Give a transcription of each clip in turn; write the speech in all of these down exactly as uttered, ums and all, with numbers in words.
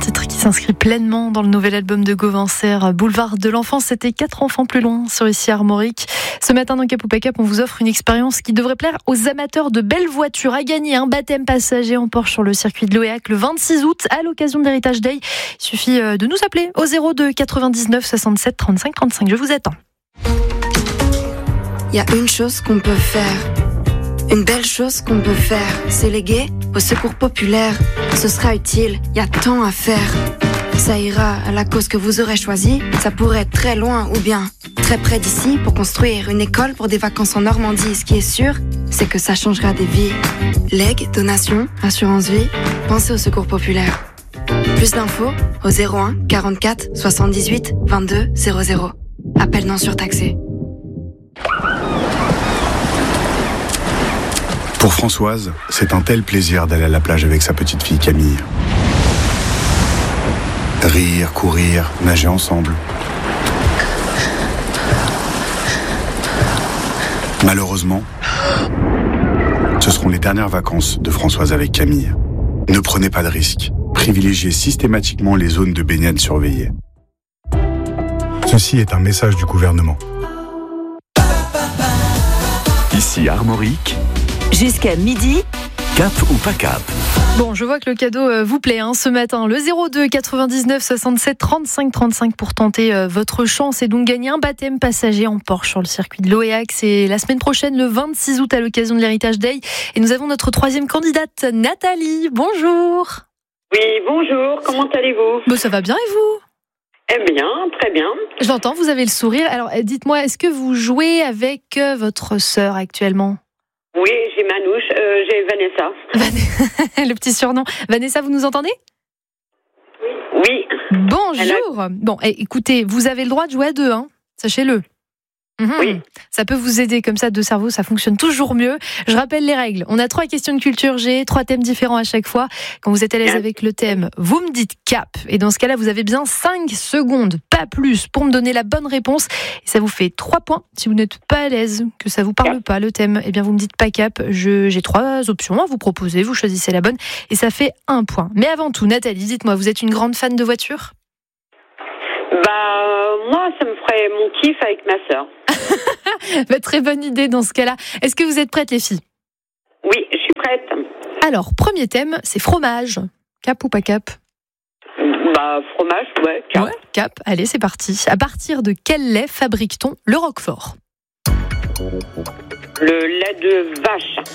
titre qui s'inscrit pleinement dans le nouvel album de Gauvaincer, Boulevard de l'Enfance. C'était quatre enfants plus loin sur ici Armorique. Ce matin dans Cap ou Pas Cap, on vous offre une expérience qui devrait plaire aux amateurs de belles voitures. À gagner un baptême passager en Porsche sur le circuit de l'Oéac le vingt-six août à l'occasion de l'Heritage Day. Il suffit de nous appeler au zéro deux quatre-vingt-dix-neuf soixante-sept trente-cinq trente-cinq. Je vous attends. Il y a une chose qu'on peut faire. Une belle chose qu'on peut faire, c'est léguer au secours populaire. Ce sera utile, il y a tant à faire. Ça ira à la cause que vous aurez choisie. Ça pourrait être très loin ou bien très près d'ici pour construire une école pour des vacances en Normandie. Ce qui est sûr, c'est que ça changera des vies. Legs, donations, assurance vie, pensez au secours populaire. Plus d'infos au zéro un quarante-quatre soixante-dix-huit vingt-deux zéro zéro. Appel non surtaxé. Pour Françoise, c'est un tel plaisir d'aller à la plage avec sa petite fille Camille. Rire, courir, nager ensemble. Malheureusement, ce seront les dernières vacances de Françoise avec Camille. Ne prenez pas de risques. Privilégiez systématiquement les zones de baignade surveillées. Ceci est un message du gouvernement. Ici Armorique. Jusqu'à midi. Cap ou pas cap? Bon, je vois que le cadeau vous plaît hein, ce matin. Le zéro deux quatre-vingt-dix-neuf soixante-sept trente-cinq trente-cinq pour tenter euh, votre chance et donc gagner un baptême passager en Porsche sur le circuit de l'Oéac. C'est la semaine prochaine, le vingt-six août, à l'occasion de l'Heritage Day. Et nous avons notre troisième candidate, Nathalie. Bonjour. Oui, bonjour. Comment allez-vous? Bon, ça va bien et vous? Eh bien, très bien. J'entends, vous avez le sourire. Alors, dites-moi, est-ce que vous jouez avec euh, votre sœur actuellement? Oui, j'ai Manouche, euh, j'ai Vanessa. Van... le petit surnom. Vanessa, vous nous entendez? Oui. Bonjour. A... Bon, écoutez, vous avez le droit de jouer à deux, hein, sachez-le. Mmh. Oui. Ça peut vous aider, comme ça, deux cerveaux, ça fonctionne toujours mieux. Je rappelle les règles. On a trois questions de culture G, trois thèmes différents à chaque fois. Quand vous êtes à l'aise avec le thème, vous me dites cap. Et dans ce cas-là, vous avez bien cinq secondes, pas plus, pour me donner la bonne réponse. Et ça vous fait trois points. Si vous n'êtes pas à l'aise, que ça vous parle pas, le thème, eh bien, vous me dites pas cap. Je, j'ai trois options à vous proposer. Vous choisissez la bonne. Et ça fait un point. Mais avant tout, Nathalie, dites-moi, vous êtes une grande fan de voitures? Bah, moi, ça me ferait mon kiff avec ma sœur. Bah, très bonne idée dans ce cas-là. Est-ce que vous êtes prêtes, les filles? Oui, je suis prête. Alors, premier thème, c'est fromage. Cap ou pas cap? Bah, fromage, ouais, cap. Ouais, cap. Allez, c'est parti. À partir de quel lait fabrique-t-on le Roquefort? Le lait de vache.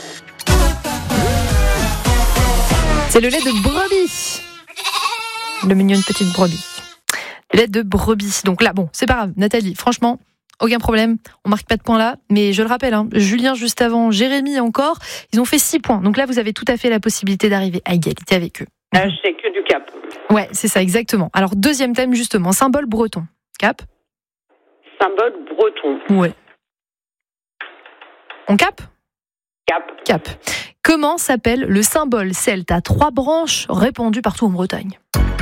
C'est le lait de brebis. Le mignonne petite brebis. Le lait de brebis. Donc là, bon, c'est pas grave. Nathalie, franchement, aucun problème. On marque pas de points là. Mais je le rappelle, hein, Julien juste avant, Jérémy encore, ils ont fait six points. Donc là, vous avez tout à fait la possibilité d'arriver à égalité avec eux. Euh, c'est que du cap. Ouais, c'est ça, exactement. Alors, deuxième thème, justement, symbole breton. Cap? Symbole breton. Ouais. On cap? Cap. Cap. Comment s'appelle le symbole celte à trois branches répandu partout en Bretagne?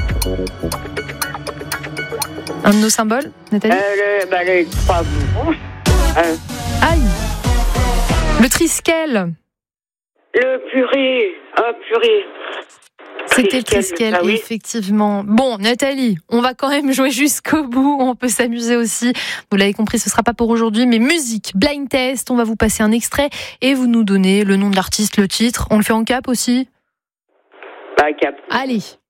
Un de nos symboles, Nathalie? euh, le, bah, Les trois branches. Euh. Aïe! Le triskel. Le purée. Ah, purée. C'était le triskel, ah oui. Effectivement. Bon, Nathalie, on va quand même jouer jusqu'au bout. On peut s'amuser aussi. Vous l'avez compris, ce ne sera pas pour aujourd'hui, mais musique, blind test. On va vous passer un extrait et vous nous donnez le nom de l'artiste, le titre. On le fait en cap aussi? Bah, cap. Allez,